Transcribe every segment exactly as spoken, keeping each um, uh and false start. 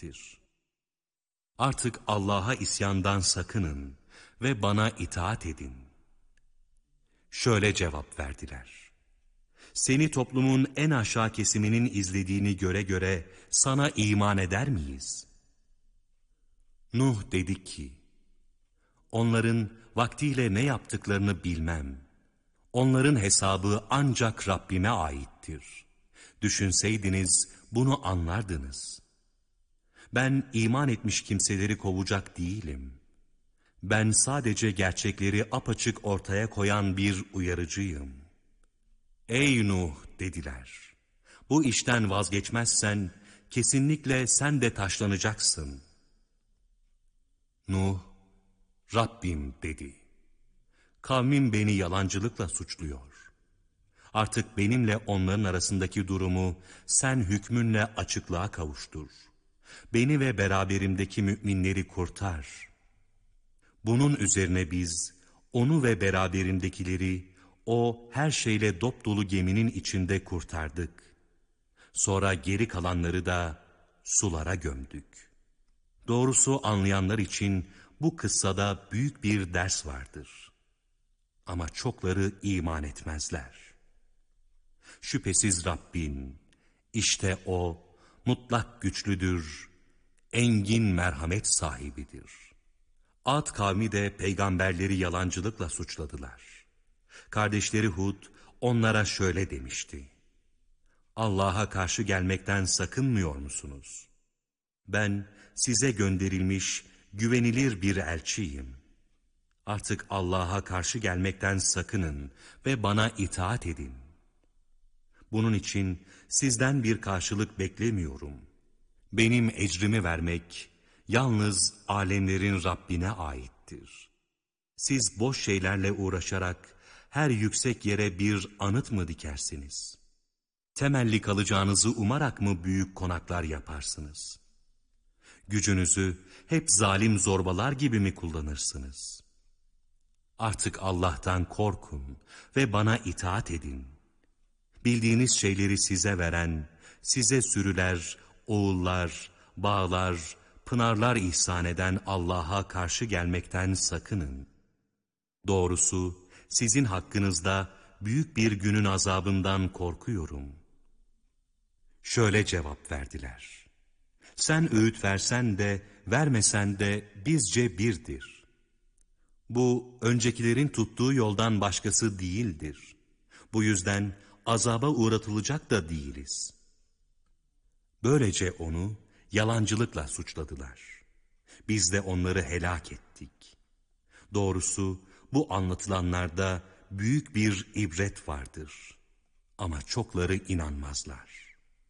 aittir. Artık Allah'a isyandan sakının ve bana itaat edin. Şöyle cevap verdiler: Seni toplumun en aşağı kesiminin izlediğini göre göre sana iman eder miyiz? Nuh dedi ki, onların vaktiyle ne yaptıklarını bilmem. Onların hesabı ancak Rabbime aittir. Düşünseydiniz bunu anlardınız. Ben iman etmiş kimseleri kovacak değilim. Ben sadece gerçekleri apaçık ortaya koyan bir uyarıcıyım. Ey Nuh dediler, bu işten vazgeçmezsen kesinlikle sen de taşlanacaksın. Nuh, Rabbim dedi, kavmim beni yalancılıkla suçluyor. Artık benimle onların arasındaki durumu sen hükmünle açıklığa kavuştur. Beni ve beraberimdeki müminleri kurtar. Bunun üzerine biz onu ve beraberindekileri o her şeyle dopdolu geminin içinde kurtardık. Sonra geri kalanları da sulara gömdük. Doğrusu anlayanlar için bu kıssada büyük bir ders vardır. Ama çokları iman etmezler. Şüphesiz Rabbin, işte O mutlak güçlüdür, engin merhamet sahibidir. Ad kavmi de peygamberleri yalancılıkla suçladılar. Kardeşleri Hud onlara şöyle demişti: Allah'a karşı gelmekten sakınmıyor musunuz? Ben size gönderilmiş güvenilir bir elçiyim. Artık Allah'a karşı gelmekten sakının ve bana itaat edin. Bunun için sizden bir karşılık beklemiyorum. Benim ecrimi vermek yalnız alemlerin Rabbine aittir. Siz boş şeylerle uğraşarak her yüksek yere bir anıt mı dikersiniz? Temelli kalacağınızı umarak mı büyük konaklar yaparsınız? Gücünüzü hep zalim zorbalar gibi mi kullanırsınız? Artık Allah'tan korkun ve bana itaat edin. Bildiğiniz şeyleri size veren, size sürüler, oğullar, bağlar, pınarlar ihsan eden Allah'a karşı gelmekten sakının. Doğrusu sizin hakkınızda büyük bir günün azabından korkuyorum. Şöyle cevap verdiler: Sen öğüt versen de vermesen de bizce birdir. Bu öncekilerin tuttuğu yoldan başkası değildir. Bu yüzden azaba uğratılacak da değiliz. Böylece onu yalancılıkla suçladılar. Biz de onları helak ettik. Doğrusu bu anlatılanlarda büyük bir ibret vardır. Ama çokları inanmazlar.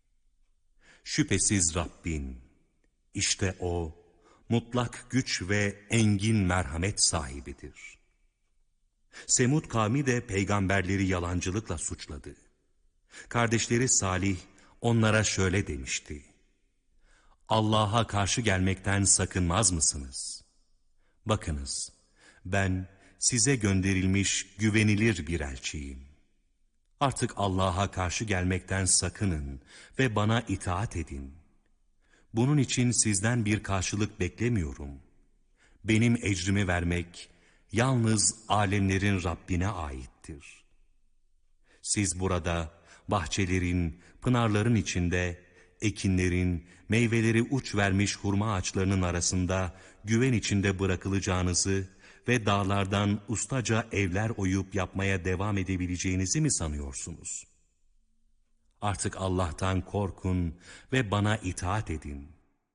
Şüphesiz Rabbin, işte O, mutlak güç ve engin merhamet sahibidir. Semud kavmi de peygamberleri yalancılıkla suçladı. Kardeşleri Salih onlara şöyle demişti: Allah'a karşı gelmekten sakınmaz mısınız? Bakınız, ben size gönderilmiş güvenilir bir elçiyim. Artık Allah'a karşı gelmekten sakının ve bana itaat edin. Bunun için sizden bir karşılık beklemiyorum. Benim ecrimi vermek yalnız alemlerin Rabbine aittir. Siz burada bahçelerin, pınarların içinde, ekinlerin, meyveleri uç vermiş hurma ağaçlarının arasında güven içinde bırakılacağınızı ve dağlardan ustaca evler oyup yapmaya devam edebileceğinizi mi sanıyorsunuz? Artık Allah'tan korkun ve bana itaat edin.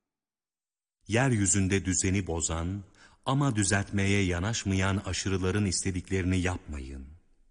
Yeryüzünde düzeni bozan ama düzeltmeye yanaşmayan aşırıların istediklerini yapmayın.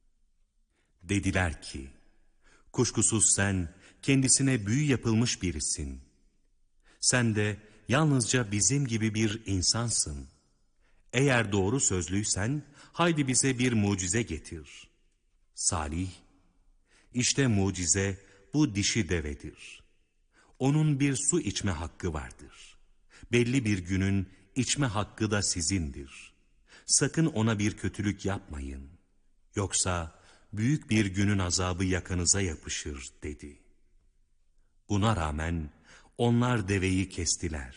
Dediler ki, kuşkusuz sen kendisine büyü yapılmış birisin. Sen de yalnızca bizim gibi bir insansın. Eğer doğru sözlüysen haydi bize bir mucize getir. Salih, işte mucize bu dişi devedir. Onun bir su içme hakkı vardır. Belli bir günün içme hakkı da sizindir. Sakın ona bir kötülük yapmayın. Yoksa büyük bir günün azabı yakanıza yapışır dedi. Buna rağmen onlar deveyi kestiler.